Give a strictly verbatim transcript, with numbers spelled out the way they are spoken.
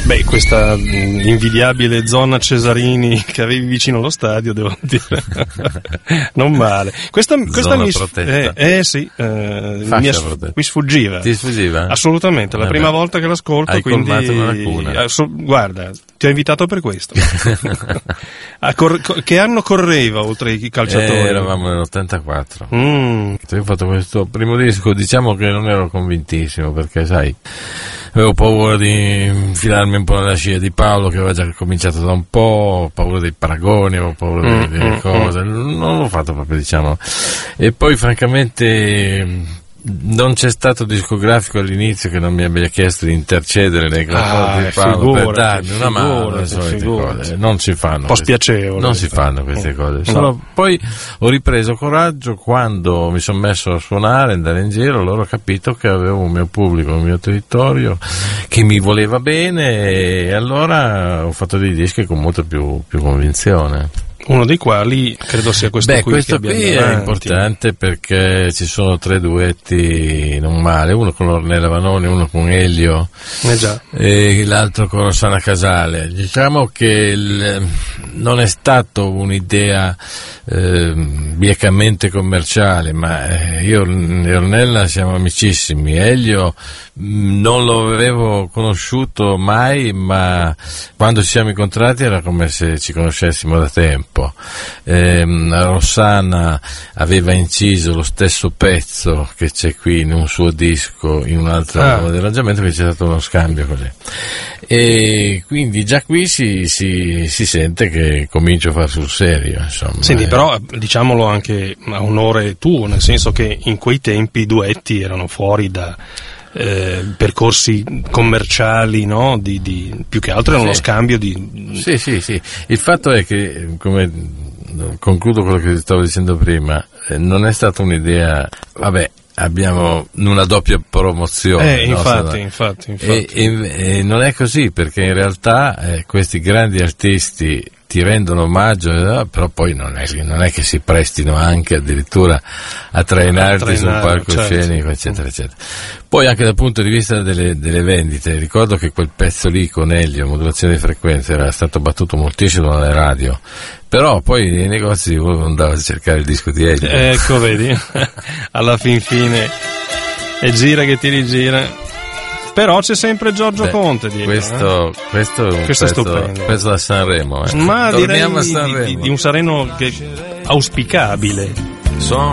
Beh, questa invidiabile zona Cesarini che avevi vicino allo stadio, devo dire, non male. Questa, questa zona mi protetta. Eh, eh sì, eh, mi, protetta. mi sfuggiva. Ti sfuggiva? Assolutamente, la Vabbè. prima volta che l'ascolto, Hai quindi colmato una lacuna. eh, so, guarda, ti ho invitato per questo. A cor- che anno correva oltre i calciatori? Eh, eravamo nell'ottantaquattro. Mm. Io ho fatto questo primo disco, diciamo che non ero convintissimo, perché sai, avevo paura di infilarmi un po' nella scia di Paolo, che aveva già cominciato da un po', ho paura dei paragoni, avevo paura Mm, delle, delle mm, cose, non l'ho fatto proprio, diciamo. E poi francamente non c'è stato discografico all'inizio che non mi abbia chiesto di intercedere nei confronti Ah, di Paolo per figurati, darmi una mano, le figurati, solite figurati. cose. Non si fanno. Un po' queste- spiacevole. Non si fanno queste cose. No. Solo poi ho ripreso coraggio quando mi sono messo a suonare, andare in giro, allora ho capito che avevo un mio pubblico, un mio territorio che mi voleva bene, e allora ho fatto dei dischi con molta più, più convinzione. Uno dei quali credo sia questo Beh, qui. questo che qui abbiamo è davanti. importante perché ci sono tre duetti non male, uno con Ornella Vanoni, uno con Elio Eh già. e l'altro con Rossana Casale. Diciamo che il, non è stato un'idea eh, biecamente commerciale, ma eh, io e Ornella siamo amicissimi. Elio mh, non lo avevo conosciuto mai, ma quando ci siamo incontrati era come se ci conoscessimo da tempo. Eh, Rossana aveva inciso lo stesso pezzo che c'è qui in un suo disco, in un altro Ah. arrangiamento, che c'è stato uno scambio così. E quindi già qui si, si, si sente che comincio a far sul serio, insomma. Senti, eh. però diciamolo anche a onore tuo, nel senso che in quei tempi i duetti erano fuori da eh, percorsi commerciali, no? Di, di, più che altro era uno Sì. scambio di... Sì, sì, sì. Il fatto è che, come concludo quello che stavo dicendo prima, eh, non è stata un'idea, vabbè, abbiamo una doppia promozione. Eh, no? infatti, infatti, infatti. E, e- e non è così, perché in realtà eh, questi grandi artisti ti rendono omaggio, eh, però poi non è, non è che si prestino anche addirittura a trainarti A sul trainare, palcoscenico, certo. eccetera, eccetera. Poi anche dal punto di vista delle, delle vendite, ricordo che quel pezzo lì con Elio, modulazione di frequenza, era stato battuto moltissimo dalle radio, però poi nei negozi uno andava a cercare il disco di Elio. Ecco, vedi, alla fin fine, e gira che ti rigira. Però c'è sempre Giorgio Beh, Conte dietro. questo, eh. questo è un Questo è pezzo, stupendo. pezzo da Sanremo. Eh. Ma Torniamo a direi Sanremo. di, di, di un Sanremo che auspicabile. Sono